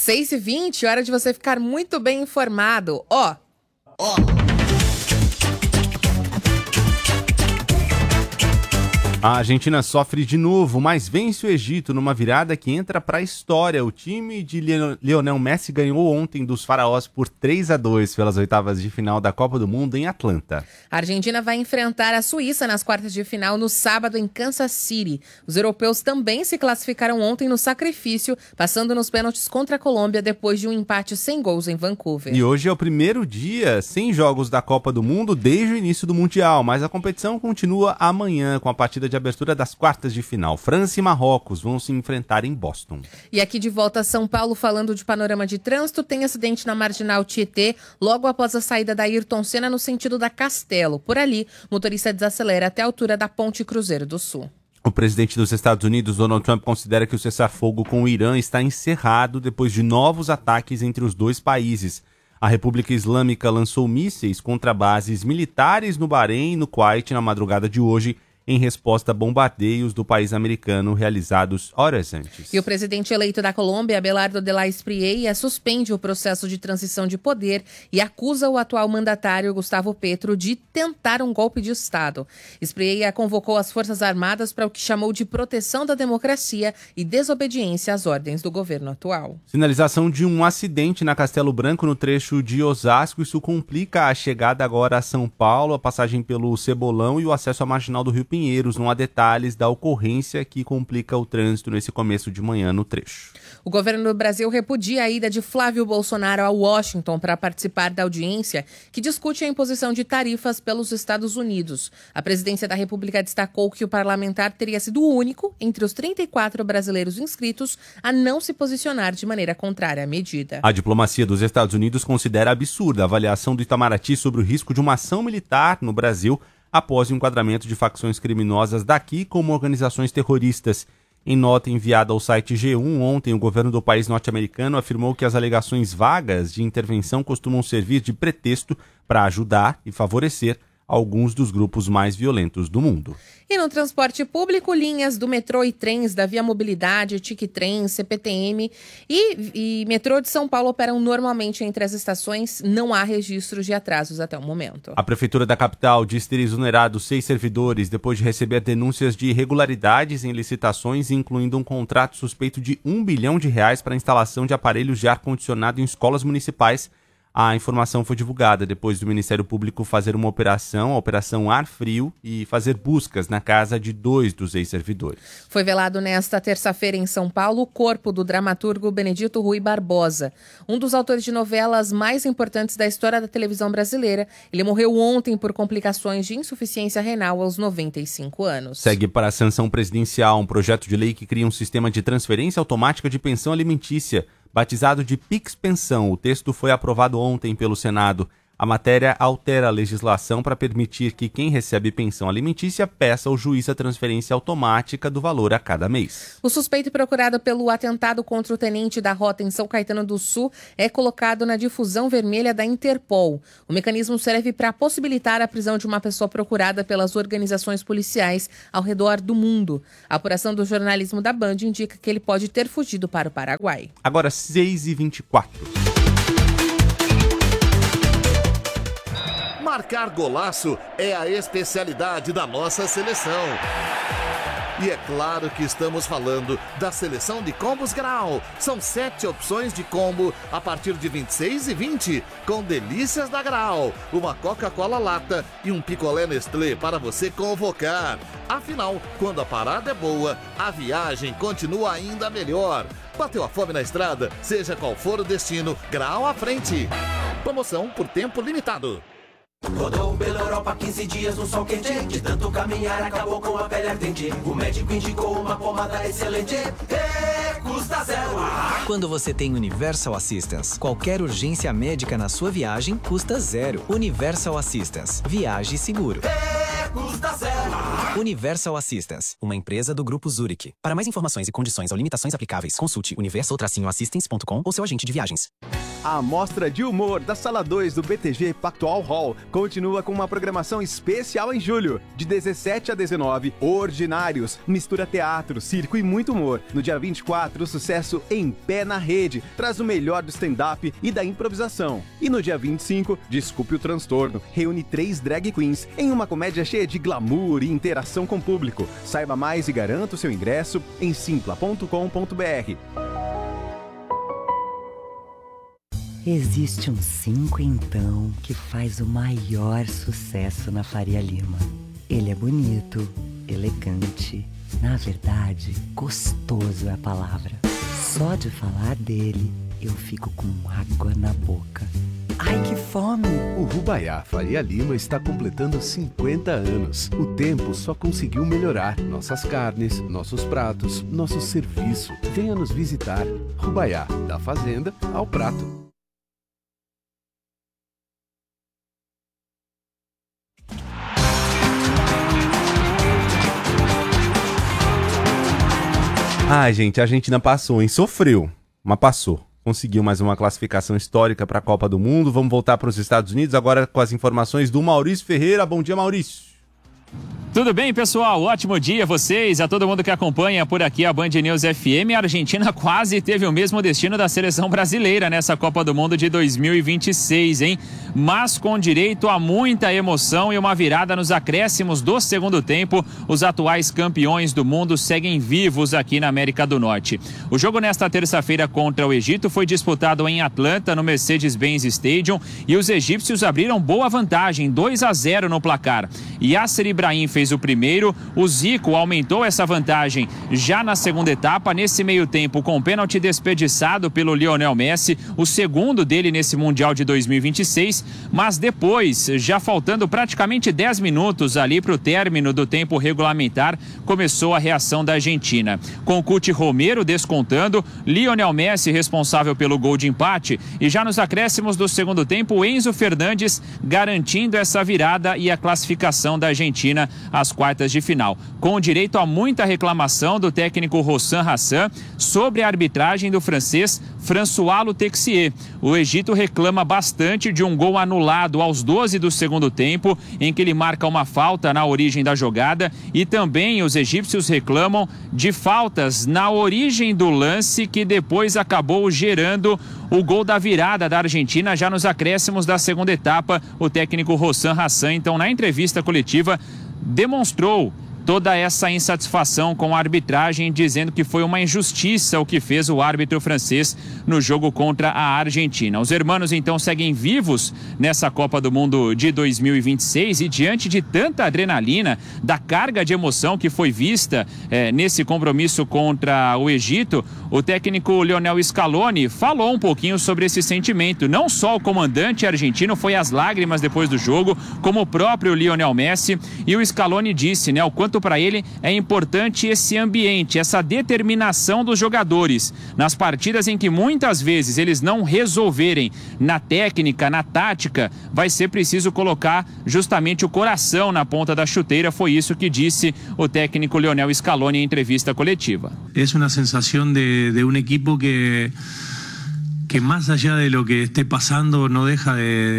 6h20, hora de você ficar muito bem informado. Ó. A Argentina sofre de novo, mas vence o Egito numa virada que entra para a história. O time de Lionel Messi ganhou ontem dos faraós por 3-2 pelas oitavas de final da Copa do Mundo em Atlanta. A Argentina vai enfrentar a Suíça nas quartas de final no sábado em Kansas City. Os europeus também se classificaram ontem no sacrifício, passando nos pênaltis contra a Colômbia depois de um empate sem gols em Vancouver. E hoje é o primeiro dia sem jogos da Copa do Mundo desde o início do Mundial, mas a competição continua amanhã com a partida de abertura das quartas de final. França e Marrocos vão se enfrentar em Boston. E aqui de volta a São Paulo, falando de panorama de trânsito, tem acidente na Marginal Tietê, logo após a saída da Ayrton Senna no sentido da Castelo. Por ali, o motorista desacelera até a altura da Ponte Cruzeiro do Sul. O presidente dos Estados Unidos, Donald Trump, considera que o cessar-fogo com o Irã está encerrado depois de novos ataques entre os dois países. A República Islâmica lançou mísseis contra bases militares no Bahrein e no Kuwait na madrugada de hoje, em resposta a bombardeios do país americano realizados horas antes. E o presidente eleito da Colômbia, Abelardo de la Espriella, suspende o processo de transição de poder e acusa o atual mandatário, Gustavo Petro, de tentar um golpe de Estado. Espriella convocou as Forças Armadas para o que chamou de proteção da democracia e desobediência às ordens do governo atual. Sinalização de um acidente na Castelo Branco, no trecho de Osasco. Isso complica a chegada agora a São Paulo, a passagem pelo Cebolão e o acesso à Marginal do Rio Pinheiros. Não há detalhes da ocorrência que complica o trânsito nesse começo de manhã no trecho. O governo do Brasil repudia a ida de Flávio Bolsonaro a Washington para participar da audiência que discute a imposição de tarifas pelos Estados Unidos. A presidência da República destacou que o parlamentar teria sido o único entre os 34 brasileiros inscritos a não se posicionar de maneira contrária à medida. A diplomacia dos Estados Unidos considera absurda a avaliação do Itamaraty sobre o risco de uma ação militar no Brasil após o enquadramento de facções criminosas daqui como organizações terroristas. Em nota enviada ao site G1 ontem, o governo do país norte-americano afirmou que as alegações vagas de intervenção costumam servir de pretexto para ajudar e favorecer alguns dos grupos mais violentos do mundo. E no transporte público, linhas do metrô e trens da Via Mobilidade, TIC-Trem, CPTM e metrô de São Paulo operam normalmente entre as estações. Não há registros de atrasos até o momento. A Prefeitura da capital diz ter exonerado 6 servidores depois de receber denúncias de irregularidades em licitações, incluindo um contrato suspeito de R$1 bilhão para a instalação de aparelhos de ar-condicionado em escolas municipais. A informação foi divulgada depois do Ministério Público fazer uma operação, a Operação Ar Frio, e fazer buscas na casa de 2 dos ex-servidores. Foi velado nesta terça-feira em São Paulo o corpo do dramaturgo Benedito Rui Barbosa, um dos autores de novelas mais importantes da história da televisão brasileira. Ele morreu ontem por complicações de insuficiência renal aos 95 anos. Segue para a sanção presidencial um projeto de lei que cria um sistema de transferência automática de pensão alimentícia, batizado de Pix Pensão. O texto foi aprovado ontem pelo Senado. A matéria altera a legislação para permitir que quem recebe pensão alimentícia peça ao juiz a transferência automática do valor a cada mês. O suspeito procurado pelo atentado contra o tenente da rota em São Caetano do Sul é colocado na difusão vermelha da Interpol. O mecanismo serve para possibilitar a prisão de uma pessoa procurada pelas organizações policiais ao redor do mundo. A apuração do jornalismo da Band indica que ele pode ter fugido para o Paraguai. Agora 6h24. Marcar golaço é a especialidade da nossa seleção. E é claro que estamos falando da seleção de combos Grau. São 7 opções de combo a partir de R$ 26,20, com delícias da Grau, uma Coca-Cola lata e um picolé Nestlé para você convocar. Afinal, quando a parada é boa, a viagem continua ainda melhor. Bateu a fome na estrada? Seja qual for o destino, Grau à frente. Promoção por tempo limitado. Rodou pela Europa 15 dias no sol quente. De tanto caminhar acabou com a pele ardente. O médico indicou uma pomada excelente. Custa zero. Quando você tem Universal Assistance, qualquer urgência médica na sua viagem custa zero. Universal Assistance. Viaje seguro. Custa zero. Universal Assistance, uma empresa do Grupo Zurich. Para mais informações e condições ou limitações aplicáveis, consulte universal-assistance.com ou seu agente de viagens. A Mostra de Humor da Sala 2 do BTG Pactual Hall continua com uma programação especial em julho. De 17 a 19, Ordinários, mistura teatro, circo e muito humor. No dia 24, o sucesso Em Pé na Rede traz o melhor do stand-up e da improvisação. E no dia 25, Desculpe o Transtorno, reúne 3 drag queens em uma comédia cheia de glamour e interação com o público. Saiba mais e garanta o seu ingresso em simpla.com.br. Existe um 5 então que faz o maior sucesso na Faria Lima. Ele é bonito, elegante, na verdade, gostoso é a palavra. Só de falar dele, eu fico com água na boca. Ai, que fome! O Rubaiá Faria Lima está completando 50 anos. O tempo só conseguiu melhorar. Nossas carnes, nossos pratos, nosso serviço. Venha nos visitar. Rubaiá, da fazenda ao prato. Ah, gente, a Argentina passou, hein? Sofreu, mas passou. Conseguiu mais uma classificação histórica para a Copa do Mundo. Vamos voltar para os Estados Unidos agora com as informações do Maurício Ferreira. Bom dia, Maurício. Tudo bem, pessoal? Ótimo dia a vocês, a todo mundo que acompanha por aqui a Band News FM. A Argentina quase teve o mesmo destino da seleção brasileira nessa Copa do Mundo de 2026, hein? Mas com direito a muita emoção e uma virada nos acréscimos do segundo tempo, os atuais campeões do mundo seguem vivos aqui na América do Norte. O jogo nesta terça-feira contra o Egito foi disputado em Atlanta, no Mercedes-Benz Stadium, e os egípcios abriram boa vantagem, 2-0 no placar. Yasser Ibrahim fez o primeiro, o Zico aumentou essa vantagem já na segunda etapa, nesse meio tempo com pênalti desperdiçado pelo Lionel Messi, o segundo dele nesse Mundial de 2026, mas depois, já faltando praticamente 10 minutos ali para o término do tempo regulamentar, começou a reação da Argentina. Com Cuti Romero descontando, Lionel Messi responsável pelo gol de empate e já nos acréscimos do segundo tempo, Enzo Fernandes garantindo essa virada e a classificação da Argentina às quartas de final, com direito a muita reclamação do técnico Hossam Hassan sobre a arbitragem do francês François Lutexier. O Egito reclama bastante de um gol anulado aos 12 do segundo tempo, em que ele marca uma falta na origem da jogada, e também os egípcios reclamam de faltas na origem do lance que depois acabou gerando o gol da virada da Argentina já nos acréscimos da segunda etapa. O técnico Hossam Hassan, então, na entrevista coletiva, demonstrou toda essa insatisfação com a arbitragem, dizendo que foi uma injustiça o que fez o árbitro francês no jogo contra a Argentina. Os hermanos então seguem vivos nessa Copa do Mundo de 2026 e diante de tanta adrenalina, da carga de emoção que foi vista nesse compromisso contra o Egito, o técnico Lionel Scaloni falou um pouquinho sobre esse sentimento. Não só o comandante argentino foi às lágrimas depois do jogo, como o próprio Lionel Messi, e o Scaloni disse, o quanto para ele é importante esse ambiente, essa determinação dos jogadores. Nas partidas em que muitas vezes eles não resolverem na técnica, na tática, vai ser preciso colocar justamente o coração na ponta da chuteira. Foi isso que disse o técnico Lionel Scaloni em entrevista coletiva. É uma sensação de um equipo que más allá de lo que esté pasando no deja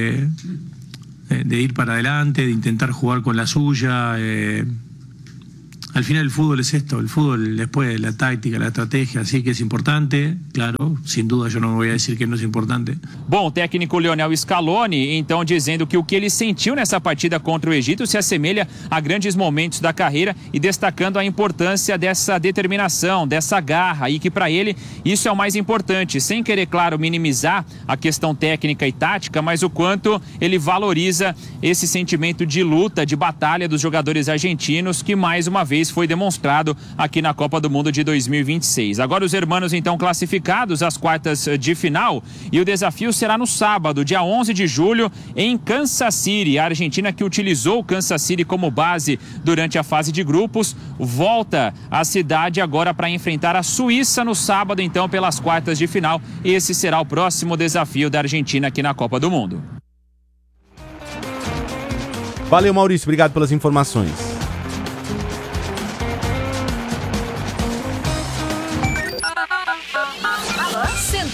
de ir para adelante, de intentar jugar con la suya. Al final el fútbol es esto, el fútbol después la táctica, la estrategia, así que es importante, claro, sin duda yo no voy a decir que no es importante. Bom, o técnico Lionel Scaloni, então, dizendo que o que ele sentiu nessa partida contra o Egito se assemelha a grandes momentos da carreira e destacando a importância dessa determinação, dessa garra, e que para ele isso é o mais importante, sem querer, claro, minimizar a questão técnica e tática, mas o quanto ele valoriza esse sentimento de luta, de batalha dos jogadores argentinos, que mais uma vez foi demonstrado aqui na Copa do Mundo de 2026. Agora os hermanos então classificados às quartas de final, e o desafio será no sábado, dia 11 de julho, em Kansas City. A Argentina, que utilizou Kansas City como base durante a fase de grupos, volta à cidade agora para enfrentar a Suíça no sábado, então, pelas quartas de final. Esse será o próximo desafio da Argentina aqui na Copa do Mundo. Valeu, Maurício, obrigado pelas informações.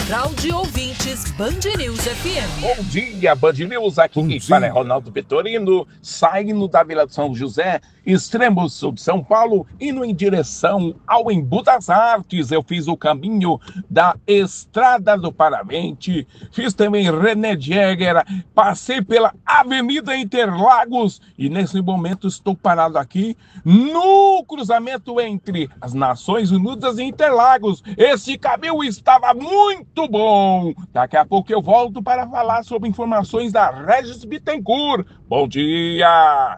Central de Ouvintes Band News FM. Bom dia, Band News. Aqui quem fala é Ronaldo Petorino, saindo da Vila de São José, extremo sul de São Paulo, indo em direção ao Embu das Artes. Eu fiz o caminho da Estrada do Paravente, fiz também René Jäger, passei pela Avenida Interlagos e nesse momento estou parado aqui no cruzamento entre as Nações Unidas e Interlagos. Esse caminho estava muito bom. Daqui a pouco eu volto para falar sobre informações da Regis Bittencourt. Bom dia!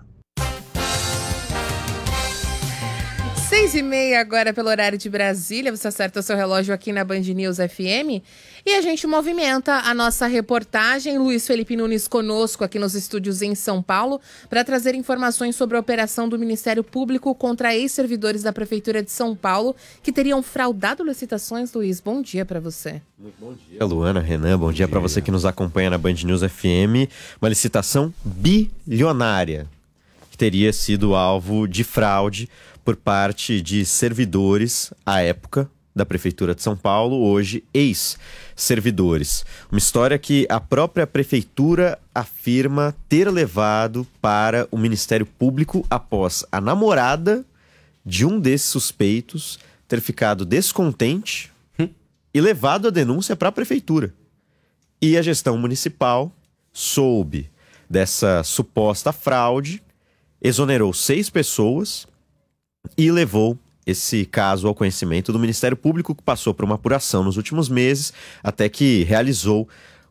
6h30 agora pelo horário de Brasília, você acerta o seu relógio aqui na Band News FM e a gente movimenta a nossa reportagem. Luiz Felipe Nunes conosco aqui nos estúdios em São Paulo para trazer informações sobre a operação do Ministério Público contra ex-servidores da Prefeitura de São Paulo que teriam fraudado licitações. Luiz, bom dia para você. Muito bom dia, Luana, Renan, bom dia para você que nos acompanha na Band News FM. Uma licitação bilionária que teria sido alvo de fraude por parte de servidores, à época, da Prefeitura de São Paulo, hoje ex-servidores. Uma história que a própria Prefeitura afirma ter levado para o Ministério Público após a namorada de um desses suspeitos ter ficado descontente e levado a denúncia para a Prefeitura. E a gestão municipal soube dessa suposta fraude, exonerou 6 pessoas e levou esse caso ao conhecimento do Ministério Público, que passou por uma apuração nos últimos meses, até que realizou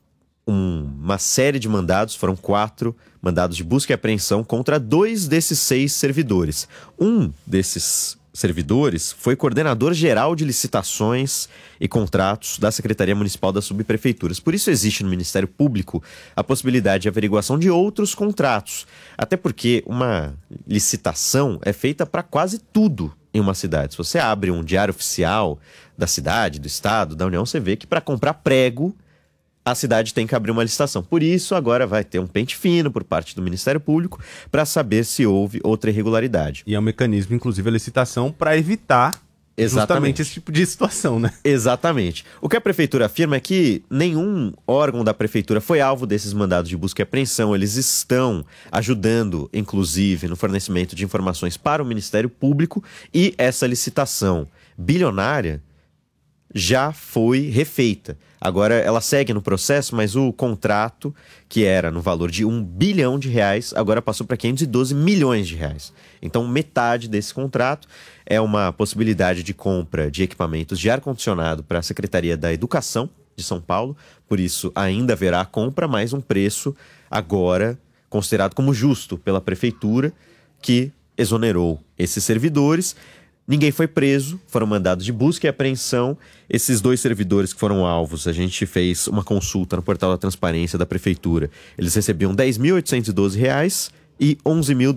uma série de mandados, foram 4 mandados de busca e apreensão contra 2 desses 6 servidores. Um desses servidores foi coordenador geral de licitações e contratos da Secretaria Municipal das Subprefeituras. Por isso existe no Ministério Público a possibilidade de averiguação de outros contratos. Até porque uma licitação é feita para quase tudo em uma cidade. Se você abre um diário oficial da cidade, do estado, da União, você vê que para comprar prego a cidade tem que abrir uma licitação. Por isso, agora vai ter um pente fino por parte do Ministério Público para saber se houve outra irregularidade. E é um mecanismo, inclusive, a licitação para evitar justamente esse tipo de situação, né? Exatamente. O que a Prefeitura afirma é que nenhum órgão da Prefeitura foi alvo desses mandados de busca e apreensão. Eles estão ajudando, inclusive, no fornecimento de informações para o Ministério Público e essa licitação bilionária já foi refeita. Agora ela segue no processo, mas o contrato, que era no valor de R$1 bilhão, agora passou para 512 milhões de reais. Então metade desse contrato é uma possibilidade de compra de equipamentos de ar-condicionado para a Secretaria da Educação de São Paulo. Por isso ainda haverá a compra, mas um preço agora considerado como justo pela Prefeitura, que exonerou esses servidores. Ninguém foi preso, foram mandados de busca e apreensão. Esses 2 servidores que foram alvos, a gente fez uma consulta no portal da transparência da Prefeitura. Eles recebiam R$ 10.812 e R$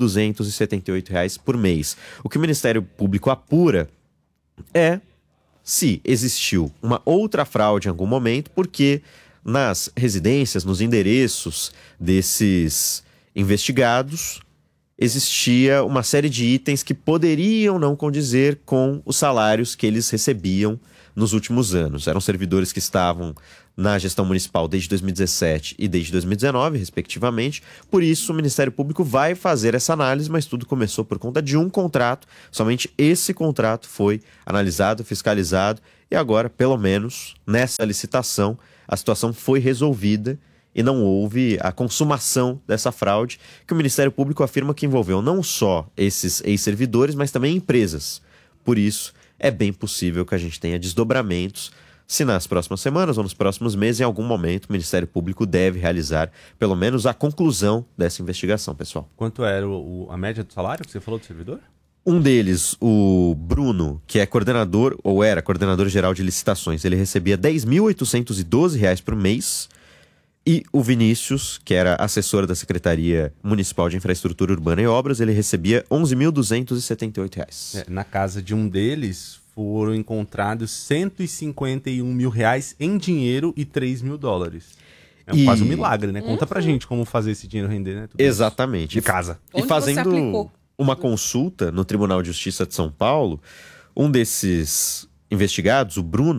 11.278 por mês. O que o Ministério Público apura é se existiu uma outra fraude em algum momento, porque nas residências, nos endereços desses investigados, existia uma série de itens que poderiam não condizer com os salários que eles recebiam nos últimos anos. Eram servidores que estavam na gestão municipal desde 2017 e desde 2019, respectivamente. Por isso, o Ministério Público vai fazer essa análise, mas tudo começou por conta de um contrato. Somente esse contrato foi analisado, fiscalizado e agora, pelo menos, nessa licitação, a situação foi resolvida e não houve a consumação dessa fraude, que o Ministério Público afirma que envolveu não só esses ex-servidores, mas também empresas. Por isso, é bem possível que a gente tenha desdobramentos, se nas próximas semanas ou nos próximos meses, em algum momento, o Ministério Público deve realizar, pelo menos, a conclusão dessa investigação, pessoal. Quanto era a média do salário que você falou do servidor? Um deles, o Bruno, que é coordenador, ou era coordenador geral de licitações, ele recebia R$ 10.812 por mês. E o Vinícius, que era assessor da Secretaria Municipal de Infraestrutura Urbana e Obras, ele recebia R$ 11.278. Na casa de um deles foram encontrados R$151 mil em dinheiro e $3 mil. É quase um milagre, né? Conta pra gente como fazer esse dinheiro render, né? Tudo exatamente. Em casa. E fazendo uma consulta no Tribunal de Justiça de São Paulo, um desses investigados, o Bruno,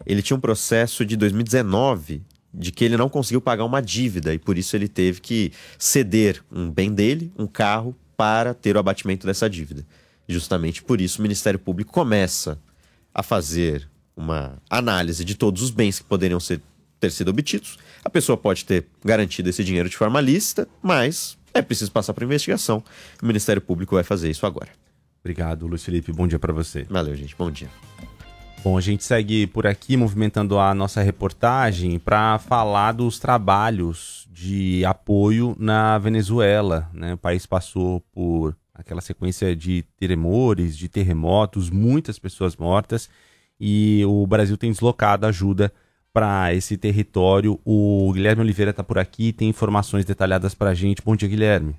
ele tinha um processo de 2019 de que ele não conseguiu pagar uma dívida e por isso ele teve que ceder um bem dele, um carro, para ter o abatimento dessa dívida. Justamente por isso o Ministério Público começa a fazer uma análise de todos os bens que poderiam ter sido obtidos. A pessoa pode ter garantido esse dinheiro de forma lícita, mas é preciso passar por investigação. O Ministério Público vai fazer isso agora. Obrigado, Luiz Felipe. Bom dia para você. Valeu, gente. Bom dia. Bom, a gente segue por aqui movimentando a nossa reportagem para falar dos trabalhos de apoio na Venezuela, né? O país passou por aquela sequência de tremores, de terremotos, muitas pessoas mortas, e o Brasil tem deslocado ajuda para esse território. O Guilherme Oliveira está por aqui, tem informações detalhadas para a gente. Bom dia, Guilherme.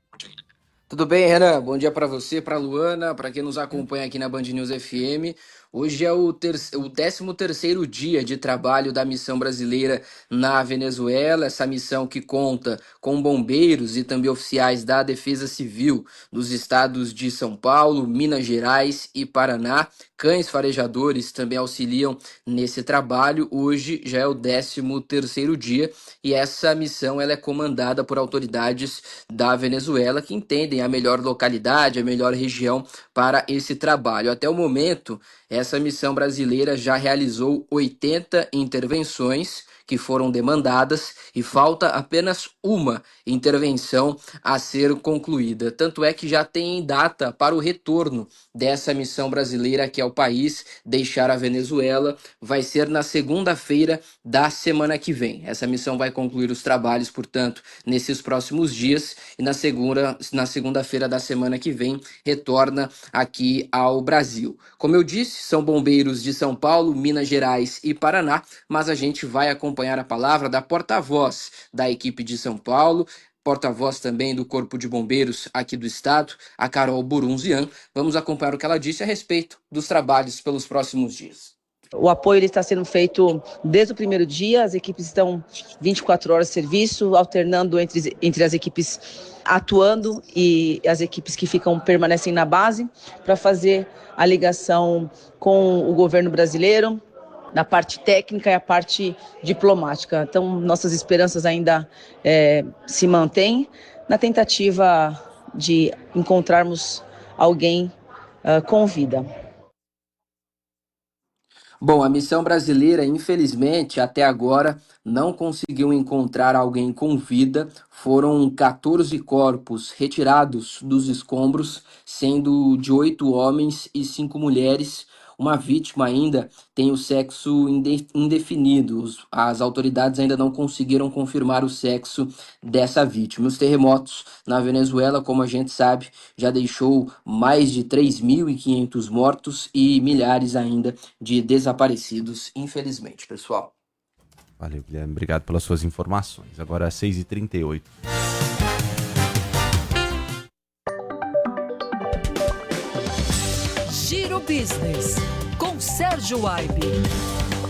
Tudo bem, Renan? Bom dia para você, para a Luana, para quem nos acompanha aqui na Band News FM. Hoje é o 13º dia de trabalho da missão brasileira na Venezuela, essa missão que conta com bombeiros e também oficiais da Defesa Civil dos estados de São Paulo, Minas Gerais e Paraná. Cães farejadores também auxiliam nesse trabalho. Hoje já é o 13º dia e essa missão ela é comandada por autoridades da Venezuela que entendem a melhor localidade, a melhor região para esse trabalho. Até o momento, essa missão brasileira já realizou 80 intervenções que foram demandadas e falta apenas uma intervenção a ser concluída. Tanto é que já tem data para o retorno dessa missão brasileira aqui ao país, deixar a Venezuela, vai ser na segunda-feira da semana que vem. Essa missão vai concluir os trabalhos, portanto, nesses próximos dias e na segunda-feira da semana que vem retorna aqui ao Brasil. Como eu disse, são bombeiros de São Paulo, Minas Gerais e Paraná, mas a gente vai acompanhar a palavra da porta-voz da equipe de São Paulo, porta-voz também do Corpo de Bombeiros aqui do estado, a Carol Burunzian. Vamos acompanhar o que ela disse a respeito dos trabalhos pelos próximos dias. O apoio ele está sendo feito desde o primeiro dia, as equipes estão 24 horas de serviço, alternando entre as equipes atuando e as equipes que permanecem na base para fazer a ligação com o governo brasileiro, na parte técnica e a parte diplomática. Então, nossas esperanças ainda se mantêm na tentativa de encontrarmos alguém com vida. Bom, a missão brasileira, infelizmente, até agora não conseguiu encontrar alguém com vida. Foram 14 corpos retirados dos escombros, sendo de 8 homens e 5 mulheres. Uma vítima ainda tem o sexo indefinido. As autoridades ainda não conseguiram confirmar o sexo dessa vítima. Os terremotos na Venezuela, como a gente sabe, já deixou mais de 3.500 mortos e milhares ainda de desaparecidos, infelizmente, pessoal. Valeu, Guilherme. Obrigado pelas suas informações. Agora é 6h38. Giro Business, com Sérgio Aibe.